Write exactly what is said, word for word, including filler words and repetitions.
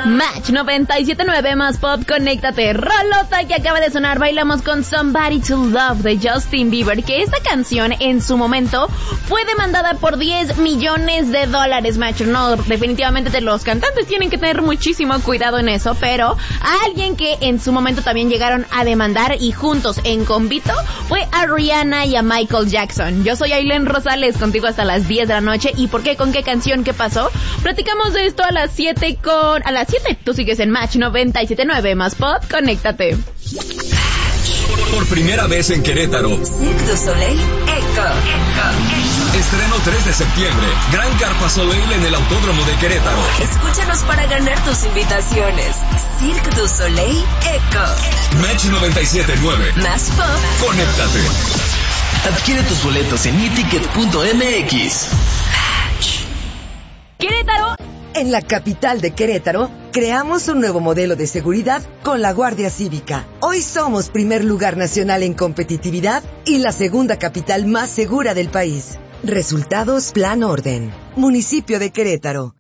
Match noventa y siete punto nueve más pop, conéctate. Rolota que acaba de sonar, bailamos con Somebody to Love de Justin Bieber, que esta canción en su momento fue demandada por diez millones de dólares, Match. No, definitivamente los cantantes tienen que tener muchísimo cuidado en eso, pero a alguien que en su momento también llegaron a demandar y juntos en convito fue a Rihanna y a Michael Jackson. Yo soy Ailén Rosales, contigo hasta las diez de la noche. ¿Y por qué? ¿Con qué canción? ¿Qué pasó? Platicamos de esto a las siete con... A las siete, tú sigues en Match noventa y siete punto nueve más pop, conéctate. Por primera vez en Querétaro, Cirque du Soleil Echo. Estreno tres de septiembre, Gran Carpa Soleil en el Autódromo de Querétaro. Escúchanos para ganar tus invitaciones. Cirque du Soleil Echo. Match noventa y siete punto nueve. Más pop. Conéctate. Adquiere tus boletos en mi ticket punto m x. Querétaro. En la capital de Querétaro, creamos un nuevo modelo de seguridad con la Guardia Cívica. Hoy somos primer lugar nacional en competitividad y la segunda capital más segura del país. Resultados Plan Orden. Municipio de Querétaro.